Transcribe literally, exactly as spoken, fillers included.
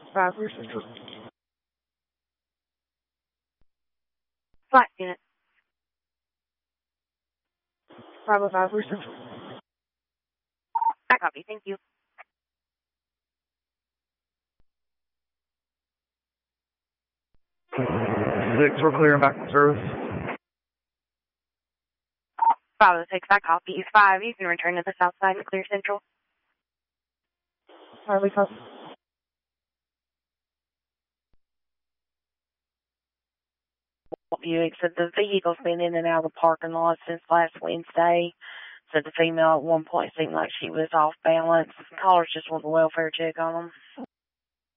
Five for Central. Flight unit. Five oh five for Central. I copy, thank you. Six, we're clearing back to service. five oh six, I copy. five, you can return to the south side and clear Central. Highly copy. Buick said the vehicle's been in and out of the parking lot since last Wednesday. Said the female at one point seemed like she was off balance. Callers just want a welfare check on them.